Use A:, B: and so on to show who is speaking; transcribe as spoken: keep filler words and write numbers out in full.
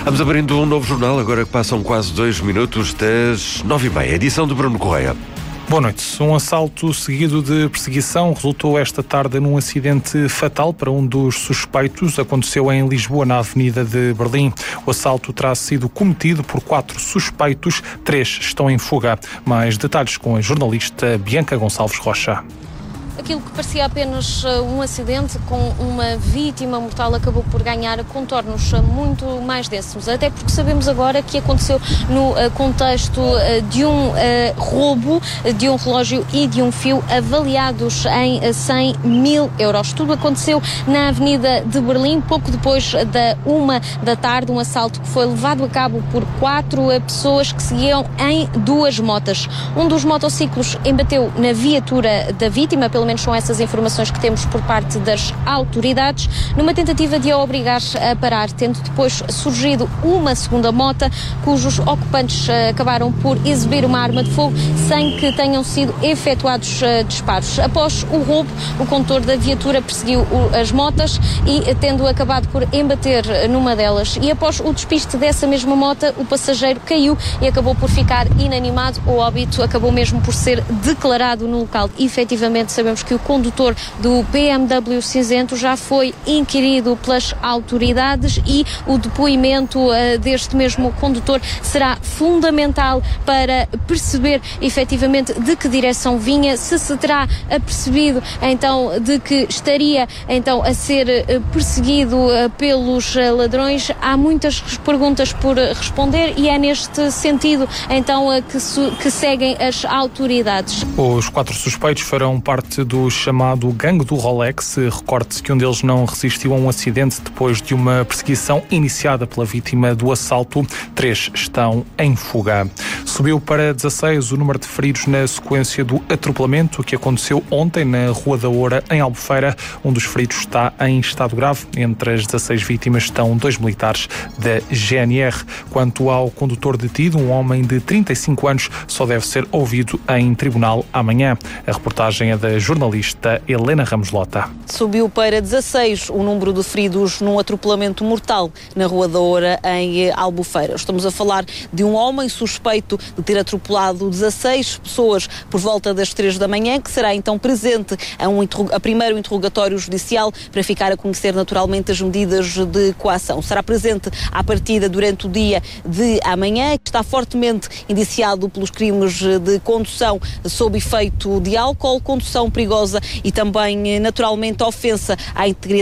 A: Vamos abrindo um novo jornal, agora que passam quase dois minutos das nove e meia. Edição de Bruno Correia.
B: Boa noite. Um assalto seguido de perseguição resultou esta tarde num acidente fatal para um dos suspeitos. Aconteceu em Lisboa, na Avenida de Berlim. O assalto terá sido cometido por quatro suspeitos. Três estão em fuga. Mais detalhes com a jornalista Bianca Gonçalves Rocha.
C: Aquilo que parecia apenas um acidente com uma vítima mortal acabou por ganhar contornos muito mais densos, até porque sabemos agora que aconteceu no contexto de um roubo de um relógio e de um fio avaliados em cem mil euros. Tudo aconteceu na Avenida de Berlim, pouco depois da uma da tarde, um assalto que foi levado a cabo por quatro pessoas que seguiam em duas motas. Um dos motociclos embateu na viatura da vítima, pelo menos são essas informações que temos por parte das autoridades, numa tentativa de a obrigar a parar, tendo depois surgido uma segunda mota, cujos ocupantes acabaram por exibir uma arma de fogo sem que tenham sido efetuados disparos. Após o roubo, o condutor da viatura perseguiu as motas e, tendo acabado por embater numa delas, e após o despiste dessa mesma mota, o passageiro caiu e acabou por ficar inanimado. O óbito acabou mesmo por ser declarado no local. E, efetivamente, sabemos que o condutor do B M W cinzento já foi inquirido pelas autoridades e o depoimento uh, deste mesmo condutor será fundamental para perceber efetivamente de que direção vinha, se se terá apercebido então de que estaria então a ser uh, perseguido uh, pelos uh, ladrões. Há muitas perguntas por responder e é neste sentido então uh, que, que seguem as autoridades.
B: Os quatro suspeitos farão parte do chamado Gangue do Rolex. Recorde-se que um deles não resistiu a um acidente depois de uma perseguição iniciada pela vítima do assalto. Três estão em fuga. Subiu para dezasseis o número de feridos na sequência do atropelamento que aconteceu ontem na Rua da Oura, em Albufeira. Um dos feridos está em estado grave. Entre as dezasseis vítimas estão dois militares da G N R. Quanto ao condutor detido, um homem de trinta e cinco anos, só deve ser ouvido em tribunal amanhã. A reportagem é da jornalista Helena Ramos Lota.
D: Subiu para dezasseis o número de feridos num atropelamento mortal na Rua da Oura, em Albufeira. Estamos a falar de um homem suspeito de ter atropelado dezasseis pessoas por volta das três da manhã, que será então presente a, um, a primeiro interrogatório judicial para ficar a conhecer naturalmente as medidas de coação. Será presente à partida durante o dia de amanhã. Está fortemente indiciado pelos crimes de condução sob efeito de álcool, condução perigosa e também, naturalmente, ofensa à integridade